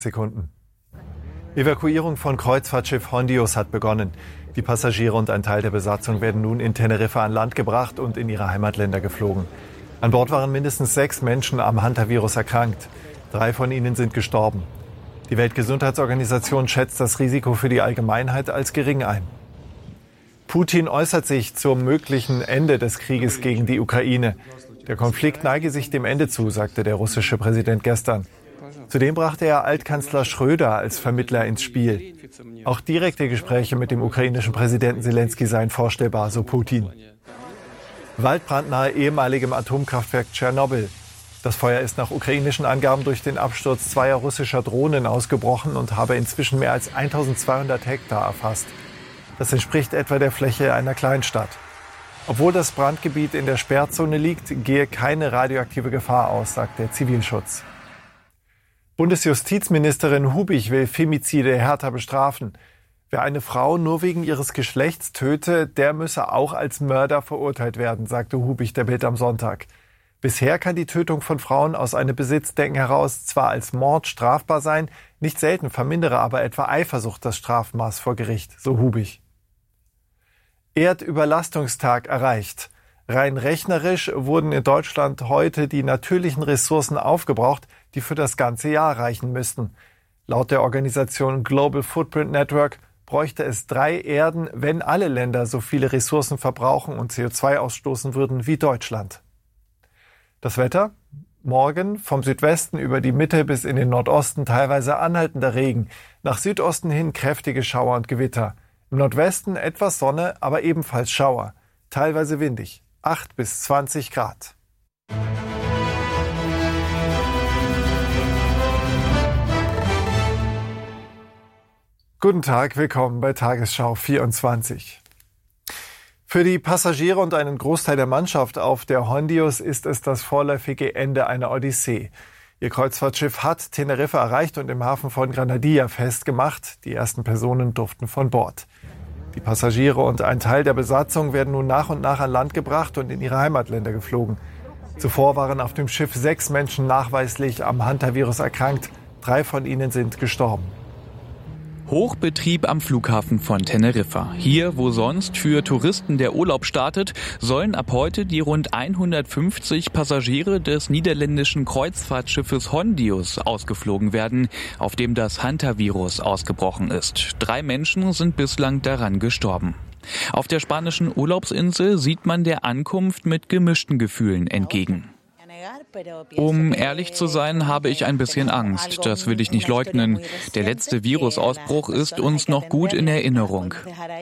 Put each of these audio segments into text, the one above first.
Sekunden. Evakuierung von Kreuzfahrtschiff Hondios hat begonnen. Die Passagiere und ein Teil der Besatzung werden nun in Teneriffa an Land gebracht und in ihre Heimatländer geflogen. An Bord waren mindestens 6 Menschen am Hantavirus erkrankt. 3 von ihnen sind gestorben. Die Weltgesundheitsorganisation schätzt das Risiko für die Allgemeinheit als gering ein. Putin äußert sich zum möglichen Ende des Krieges gegen die Ukraine. Der Konflikt neige sich dem Ende zu, sagte der russische Präsident gestern. Zudem brachte er Altkanzler Schröder als Vermittler ins Spiel. Auch direkte Gespräche mit dem ukrainischen Präsidenten Selenskyj seien vorstellbar, so Putin. Waldbrand nahe ehemaligem Atomkraftwerk Tschernobyl. Das Feuer ist nach ukrainischen Angaben durch den Absturz 2 russischer Drohnen ausgebrochen und habe inzwischen mehr als 1200 Hektar erfasst. Das entspricht etwa der Fläche einer Kleinstadt. Obwohl das Brandgebiet in der Sperrzone liegt, gehe keine radioaktive Gefahr aus, sagt der Zivilschutz. Bundesjustizministerin Hubig will Femizide härter bestrafen. Wer eine Frau nur wegen ihres Geschlechts töte, der müsse auch als Mörder verurteilt werden, sagte Hubig der Bild am Sonntag. Bisher kann die Tötung von Frauen aus einem Besitzdenken heraus zwar als Mord strafbar sein, nicht selten vermindere aber etwa Eifersucht das Strafmaß vor Gericht, so Hubig. Erdüberlastungstag erreicht. Rein rechnerisch wurden in Deutschland heute die natürlichen Ressourcen aufgebraucht, die für das ganze Jahr reichen müssten. Laut der Organisation Global Footprint Network bräuchte es 3 Erden, wenn alle Länder so viele Ressourcen verbrauchen und CO2 ausstoßen würden wie Deutschland. Das Wetter? Morgen vom Südwesten über die Mitte bis in den Nordosten teilweise anhaltender Regen. Nach Südosten hin kräftige Schauer und Gewitter. Im Nordwesten etwas Sonne, aber ebenfalls Schauer. Teilweise windig. 8 bis 20 Grad. Guten Tag, willkommen bei Tagesschau 24. Für die Passagiere und einen Großteil der Mannschaft auf der Hondios ist es das vorläufige Ende einer Odyssee. Ihr Kreuzfahrtschiff hat Teneriffa erreicht und im Hafen von Granadilla festgemacht. Die ersten Personen durften von Bord. Die Passagiere und ein Teil der Besatzung werden nun nach und nach an Land gebracht und in ihre Heimatländer geflogen. Zuvor waren auf dem Schiff 6 Menschen nachweislich am Hantavirus erkrankt. 3 von ihnen sind gestorben. Hochbetrieb am Flughafen von Teneriffa. Hier, wo sonst für Touristen der Urlaub startet, sollen ab heute die rund 150 Passagiere des niederländischen Kreuzfahrtschiffes Hondios ausgeflogen werden, auf dem das Hantavirus ausgebrochen ist. 3 Menschen sind bislang daran gestorben. Auf der spanischen Urlaubsinsel sieht man der Ankunft mit gemischten Gefühlen entgegen. Um ehrlich zu sein, habe ich ein bisschen Angst. Das will ich nicht leugnen. Der letzte Virusausbruch ist uns noch gut in Erinnerung.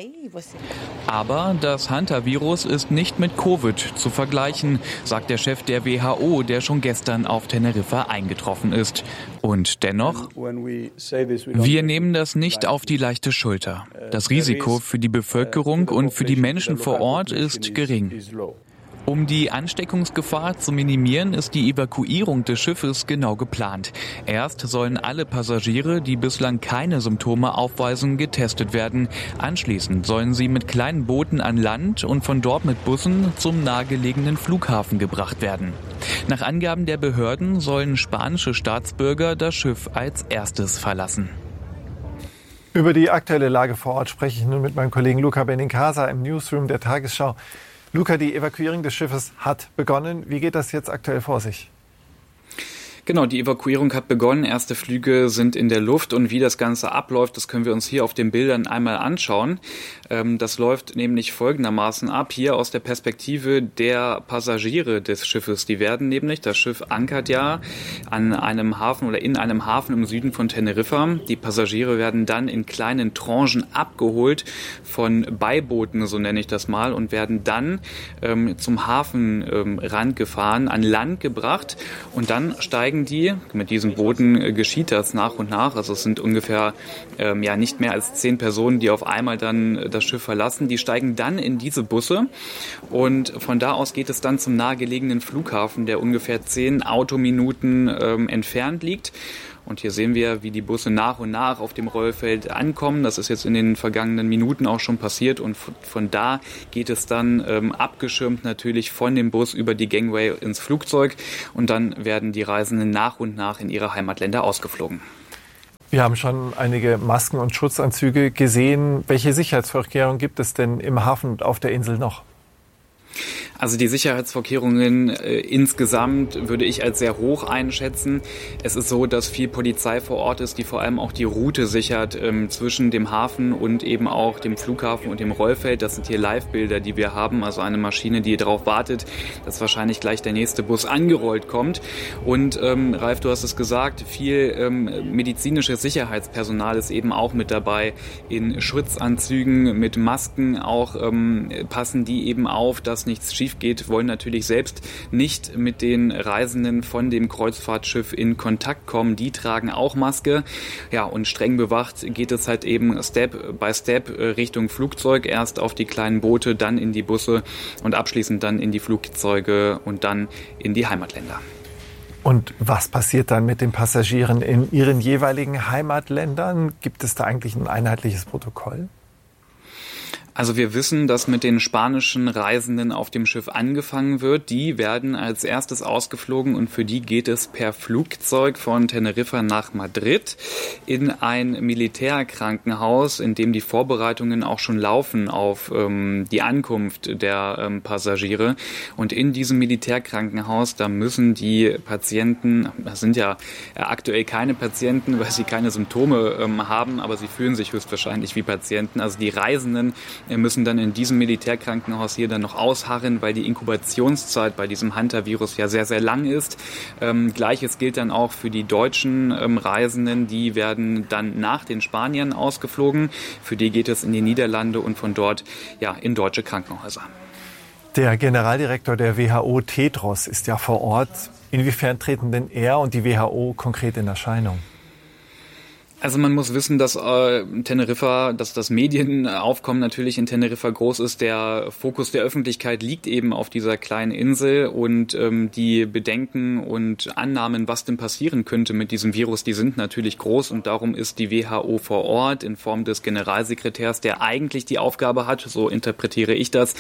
Aber das Hantavirus ist nicht mit Covid zu vergleichen, sagt der Chef der WHO, der schon gestern auf Teneriffa eingetroffen ist. Und dennoch, wir nehmen das nicht auf die leichte Schulter. Das Risiko für die Bevölkerung und für die Menschen vor Ort ist gering. Um die Ansteckungsgefahr zu minimieren, ist die Evakuierung des Schiffes genau geplant. Erst sollen alle Passagiere, die bislang keine Symptome aufweisen, getestet werden. Anschließend sollen sie mit kleinen Booten an Land und von dort mit Bussen zum nahegelegenen Flughafen gebracht werden. Nach Angaben der Behörden sollen spanische Staatsbürger das Schiff als erstes verlassen. Über die aktuelle Lage vor Ort spreche ich nun mit meinem Kollegen Luca Benincasa im Newsroom der Tagesschau. Luca, die Evakuierung des Schiffes hat begonnen. Wie geht das jetzt aktuell vor sich? Genau, die Evakuierung hat begonnen. Erste Flüge sind in der Luft und wie das Ganze abläuft, das können wir uns hier auf den Bildern einmal anschauen. Das läuft nämlich folgendermaßen ab, hier aus der Perspektive der Passagiere des Schiffes. Die werden nämlich, das Schiff ankert ja an einem Hafen oder in einem Hafen im Süden von Teneriffa. Die Passagiere werden dann in kleinen Tranchen abgeholt von Beibooten, so nenne ich das mal, und werden dann zum Hafenrand gefahren, an Land gebracht und dann steigen die, mit diesen Booten geschieht das nach und nach, also es sind ungefähr nicht mehr als 10 Personen, die auf einmal dann das Schiff verlassen, die steigen dann in diese Busse und von da aus geht es dann zum nahegelegenen Flughafen, der ungefähr 10 Autominuten entfernt liegt. Und hier sehen wir, wie die Busse nach und nach auf dem Rollfeld ankommen. Das ist jetzt in den vergangenen Minuten auch schon passiert. Und von da geht es dann abgeschirmt natürlich von dem Bus über die Gangway ins Flugzeug. Und dann werden die Reisenden nach und nach in ihre Heimatländer ausgeflogen. Wir haben schon einige Masken und Schutzanzüge gesehen. Welche Sicherheitsvorkehrungen gibt es denn im Hafen und auf der Insel noch? Also die Sicherheitsvorkehrungen insgesamt würde ich als sehr hoch einschätzen. Es ist so, dass viel Polizei vor Ort ist, die vor allem auch die Route sichert zwischen dem Hafen und eben auch dem Flughafen und dem Rollfeld. Das sind hier Live-Bilder, die wir haben. Also eine Maschine, die darauf wartet, dass wahrscheinlich gleich der nächste Bus angerollt kommt. Und Ralf, du hast es gesagt, viel medizinisches Sicherheitspersonal ist eben auch mit dabei. In Schutzanzügen, mit Masken auch passen die eben auf, dass nichts schief geht, wollen natürlich selbst nicht mit den Reisenden von dem Kreuzfahrtschiff in Kontakt kommen. Die tragen auch Maske. Ja, und streng bewacht geht es halt eben Step by Step Richtung Flugzeug. Erst auf die kleinen Boote, dann in die Busse und abschließend dann in die Flugzeuge und dann in die Heimatländer. Und was passiert dann mit den Passagieren in ihren jeweiligen Heimatländern? Gibt es da eigentlich ein einheitliches Protokoll? Also wir wissen, dass mit den spanischen Reisenden auf dem Schiff angefangen wird. Die werden als erstes ausgeflogen und für die geht es per Flugzeug von Teneriffa nach Madrid in ein Militärkrankenhaus, in dem die Vorbereitungen auch schon laufen auf die Ankunft der Passagiere. Und in diesem Militärkrankenhaus, da müssen die Patienten, das sind ja aktuell keine Patienten, weil sie keine Symptome haben, aber sie fühlen sich höchstwahrscheinlich wie Patienten. Also die Reisenden müssen dann in diesem Militärkrankenhaus hier dann noch ausharren, weil die Inkubationszeit bei diesem Hunter-Virus ja sehr, sehr lang ist. Gleiches gilt dann auch für die deutschen Reisenden. Die werden dann nach den Spaniern ausgeflogen. Für die geht es in die Niederlande und von dort ja in deutsche Krankenhäuser. Der Generaldirektor der WHO, Tedros, ist ja vor Ort. Inwiefern treten denn er und die WHO konkret in Erscheinung? Also man muss wissen, dass Teneriffa, dass das Medienaufkommen natürlich in Teneriffa groß ist. Der Fokus der Öffentlichkeit liegt eben auf dieser kleinen Insel und die Bedenken und Annahmen, was denn passieren könnte mit diesem Virus, die sind natürlich groß und darum ist die WHO vor Ort in Form des Generalsekretärs, der eigentlich die Aufgabe hat, so interpretiere ich das,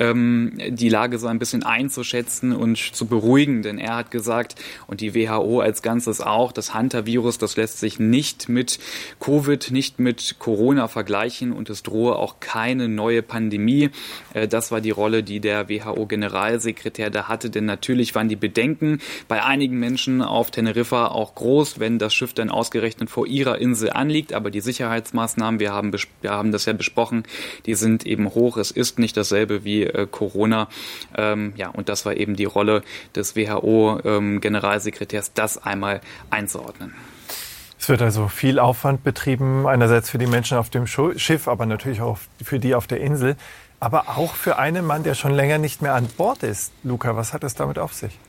die Lage so ein bisschen einzuschätzen und zu beruhigen, denn er hat gesagt und die WHO als Ganzes auch, das Hunter-Virus, das lässt sich nicht mit Covid, nicht mit Corona vergleichen und es drohe auch keine neue Pandemie. Das war die Rolle, die der WHO-Generalsekretär da hatte, denn natürlich waren die Bedenken bei einigen Menschen auf Teneriffa auch groß, wenn das Schiff dann ausgerechnet vor ihrer Insel anliegt, aber die Sicherheitsmaßnahmen, wir haben das ja besprochen, die sind eben hoch, es ist nicht dasselbe wie Corona, und das war eben die Rolle des WHO-Generalsekretärs, das einmal einzuordnen. Es wird also viel Aufwand betrieben, einerseits für die Menschen auf dem Schiff, aber natürlich auch für die auf der Insel, aber auch für einen Mann, der schon länger nicht mehr an Bord ist. Luca, was hat es damit auf sich?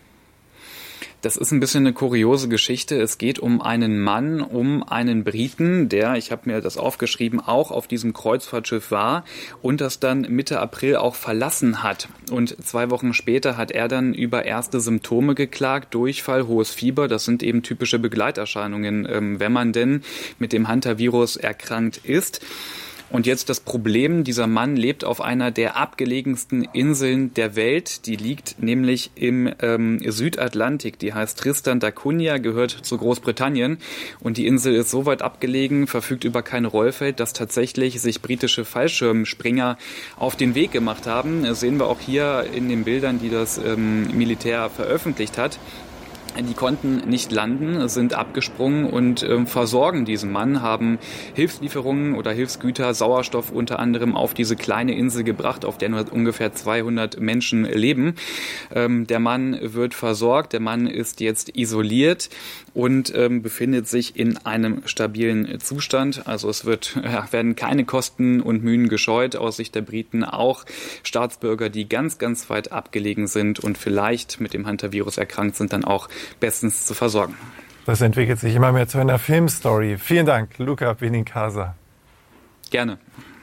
Das ist ein bisschen eine kuriose Geschichte. Es geht um einen Mann, um einen Briten, der, ich habe mir das aufgeschrieben, auch auf diesem Kreuzfahrtschiff war und das dann Mitte April auch verlassen hat. Und 2 Wochen später hat er dann über erste Symptome geklagt, Durchfall, hohes Fieber. Das sind eben typische Begleiterscheinungen, wenn man denn mit dem Hunter-Virus erkrankt ist. Und jetzt das Problem, dieser Mann lebt auf einer der abgelegensten Inseln der Welt. Die liegt nämlich im Südatlantik. Die heißt Tristan da Cunha, gehört zu Großbritannien. Und die Insel ist so weit abgelegen, verfügt über kein Rollfeld, dass tatsächlich sich britische Fallschirmspringer auf den Weg gemacht haben. Das sehen wir auch hier in den Bildern, die das Militär veröffentlicht hat. Die konnten nicht landen, sind abgesprungen und versorgen diesen Mann, haben Hilfslieferungen oder Hilfsgüter, Sauerstoff unter anderem auf diese kleine Insel gebracht, auf der nur ungefähr 200 Menschen leben. Der Mann wird versorgt, der Mann ist jetzt isoliert und befindet sich in einem stabilen Zustand. Also es werden keine Kosten und Mühen gescheut aus Sicht der Briten, auch Staatsbürger, die ganz, ganz weit abgelegen sind und vielleicht mit dem Hunter-Virus erkrankt sind, dann auch bestens zu versorgen. Das entwickelt sich immer mehr zu einer Filmstory. Vielen Dank, Luca Benincasa. Gerne.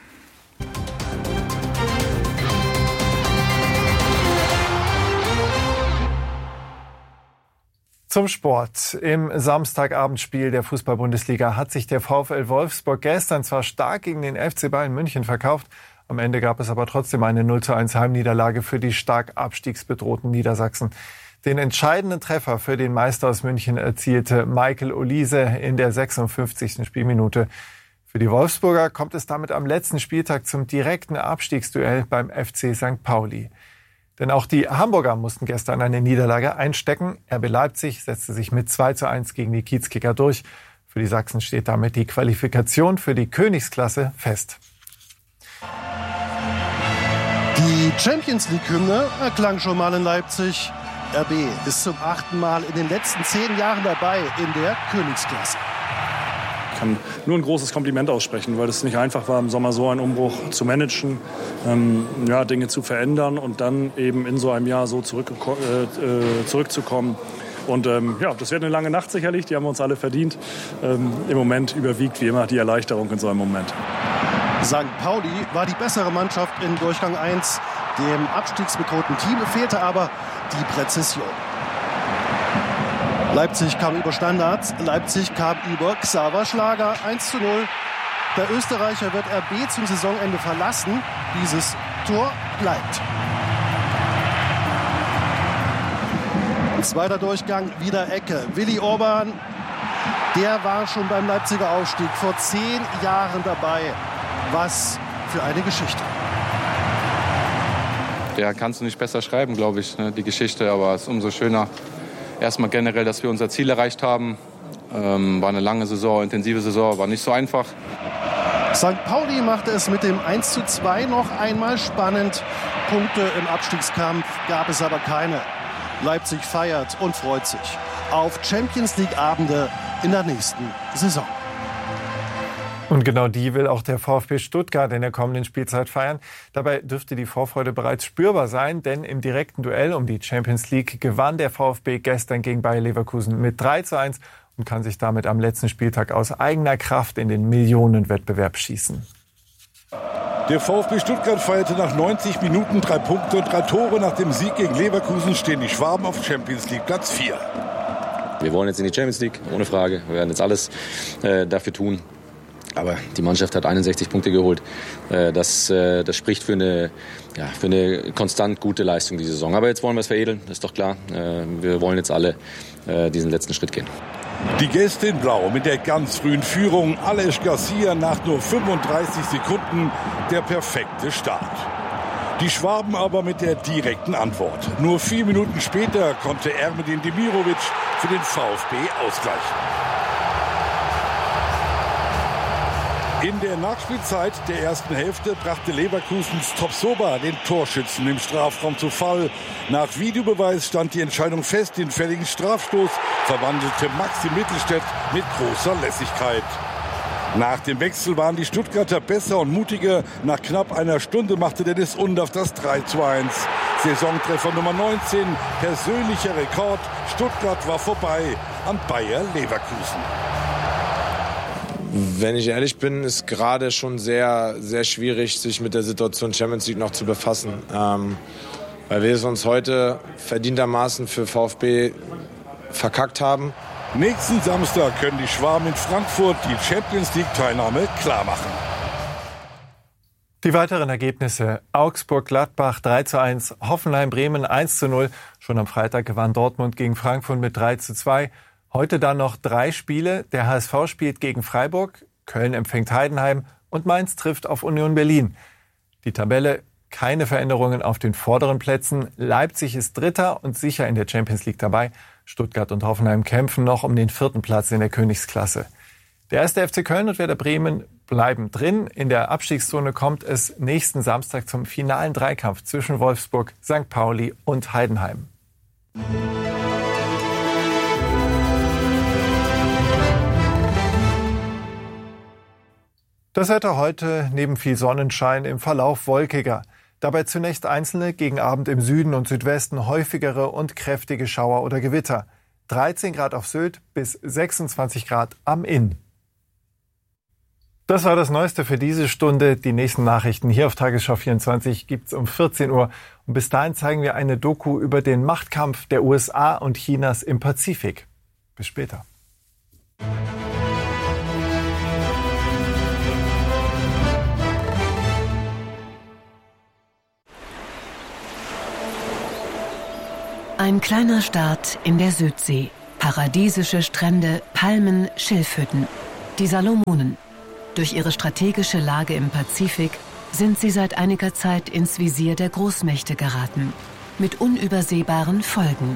Zum Sport. Im Samstagabendspiel der Fußball-Bundesliga hat sich der VfL Wolfsburg gestern zwar stark gegen den FC Bayern München verkauft, am Ende gab es aber trotzdem eine 0:1 Heimniederlage für die stark abstiegsbedrohten Niedersachsen. Den entscheidenden Treffer für den Meister aus München erzielte Michael Olise in der 56. Spielminute. Für die Wolfsburger kommt es damit am letzten Spieltag zum direkten Abstiegsduell beim FC St. Pauli. Denn auch die Hamburger mussten gestern eine Niederlage einstecken. RB Leipzig setzte sich mit 2:1 gegen die Kiezkicker durch. Für die Sachsen steht damit die Qualifikation für die Königsklasse fest. Die Champions-League-Hymne erklang schon mal in Leipzig. RB ist zum 8. Mal in den letzten 10 Jahren dabei in der Königsklasse. Ich kann nur ein großes Kompliment aussprechen, weil es nicht einfach war, im Sommer so einen Umbruch zu managen, Dinge zu verändern und dann eben in so einem Jahr so zurückzukommen. Und das wird eine lange Nacht sicherlich, die haben wir uns alle verdient. Im Moment überwiegt wie immer die Erleichterung in so einem Moment. St. Pauli war die bessere Mannschaft in Durchgang 1. Dem abstiegsbedrohten Team fehlte aber die Präzision. Leipzig kam über Standards, Leipzig kam über Xaver Schlager 1:0. Der Österreicher wird RB zum Saisonende verlassen. Dieses Tor bleibt. Zweiter Durchgang, wieder Ecke. Willi Orban, der war schon beim Leipziger Aufstieg vor 10 Jahren dabei. Was für eine Geschichte. Ja, kannst du nicht besser schreiben, glaube ich, die Geschichte. Aber es ist umso schöner. Erstmal generell, dass wir unser Ziel erreicht haben. War eine lange Saison, intensive Saison, war nicht so einfach. St. Pauli machte es mit dem 1:2 noch einmal spannend. Punkte im Abstiegskampf gab es aber keine. Leipzig feiert und freut sich auf Champions-League-Abende in der nächsten Saison. Und genau die will auch der VfB Stuttgart in der kommenden Spielzeit feiern. Dabei dürfte die Vorfreude bereits spürbar sein, denn im direkten Duell um die Champions League gewann der VfB gestern gegen Bayer Leverkusen mit 3:1 und kann sich damit am letzten Spieltag aus eigener Kraft in den Millionenwettbewerb schießen. Der VfB Stuttgart feierte nach 90 Minuten 3 Punkte und 3 Tore. Nach dem Sieg gegen Leverkusen stehen die Schwaben auf Champions League Platz 4. Wir wollen jetzt in die Champions League, ohne Frage. Wir werden jetzt alles dafür tun. Aber die Mannschaft hat 61 Punkte geholt. Das spricht für eine konstant gute Leistung diese Saison. Aber jetzt wollen wir es veredeln, das ist doch klar. Wir wollen jetzt alle diesen letzten Schritt gehen. Die Gäste in Blau mit der ganz frühen Führung. Aleix Garcia nach nur 35 Sekunden der perfekte Start. Die Schwaben aber mit der direkten Antwort. Nur 4 Minuten später konnte Ermedin Demirovic für den VfB ausgleichen. In der Nachspielzeit der ersten Hälfte brachte Leverkusens Tapsoba den Torschützen im Strafraum zu Fall. Nach Videobeweis stand die Entscheidung fest. Den fälligen Strafstoß verwandelte Maxi Mittelstädt mit großer Lässigkeit. Nach dem Wechsel waren die Stuttgarter besser und mutiger. Nach knapp einer Stunde machte Dennis Undaff das 3:1. Saisontreffer Nummer 19, persönlicher Rekord. Stuttgart war vorbei an Bayer Leverkusen. Wenn ich ehrlich bin, ist gerade schon sehr, sehr schwierig, sich mit der Situation Champions League noch zu befassen. Weil wir es uns heute verdientermaßen für VfB verkackt haben. Nächsten Samstag können die Schwaben in Frankfurt die Champions League-Teilnahme klarmachen. Die weiteren Ergebnisse: Augsburg-Gladbach 3:1, Hoffenheim-Bremen 1:0. Schon am Freitag gewann Dortmund gegen Frankfurt mit 3:2. Heute dann noch 3 Spiele. Der HSV spielt gegen Freiburg, Köln empfängt Heidenheim und Mainz trifft auf Union Berlin. Die Tabelle: keine Veränderungen auf den vorderen Plätzen. Leipzig ist Dritter und sicher in der Champions League dabei. Stuttgart und Hoffenheim kämpfen noch um den 4. Platz in der Königsklasse. Der 1. FC Köln und Werder Bremen bleiben drin. In der Abstiegszone kommt es nächsten Samstag zum finalen Dreikampf zwischen Wolfsburg, St. Pauli und Heidenheim. Das Wetter heute neben viel Sonnenschein im Verlauf wolkiger. Dabei zunächst einzelne, gegen Abend im Süden und Südwesten häufigere und kräftige Schauer oder Gewitter. 13 Grad auf Sylt bis 26 Grad am Inn. Das war das Neueste für diese Stunde. Die nächsten Nachrichten hier auf Tagesschau 24 gibt's um 14 Uhr. Und bis dahin zeigen wir eine Doku über den Machtkampf der USA und Chinas im Pazifik. Bis später. Ein kleiner Staat in der Südsee. Paradiesische Strände, Palmen, Schilfhütten. Die Salomonen. Durch ihre strategische Lage im Pazifik sind sie seit einiger Zeit ins Visier der Großmächte geraten. Mit unübersehbaren Folgen.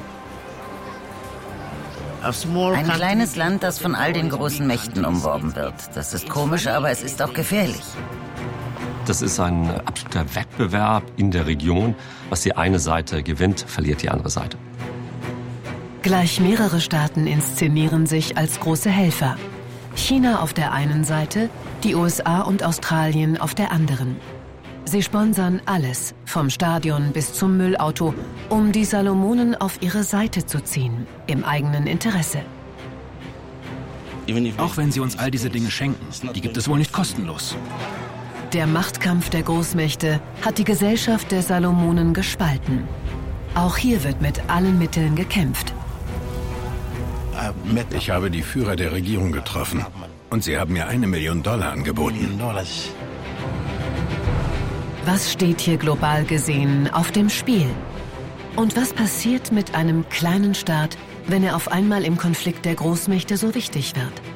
Ein kleines Land, das von all den großen Mächten umworben wird. Das ist komisch, aber es ist auch gefährlich. Das ist ein absoluter Wettbewerb in der Region. Was die eine Seite gewinnt, verliert die andere Seite. Gleich mehrere Staaten inszenieren sich als große Helfer. China auf der einen Seite, die USA und Australien auf der anderen. Sie sponsern alles, vom Stadion bis zum Müllauto, um die Salomonen auf ihre Seite zu ziehen, im eigenen Interesse. Auch wenn sie uns all diese Dinge schenken, die gibt es wohl nicht kostenlos. Der Machtkampf der Großmächte hat die Gesellschaft der Salomonen gespalten. Auch hier wird mit allen Mitteln gekämpft. Ich habe die Führer der Regierung getroffen und sie haben mir $1 Million angeboten. Was steht hier global gesehen auf dem Spiel? Und was passiert mit einem kleinen Staat, wenn er auf einmal im Konflikt der Großmächte so wichtig wird?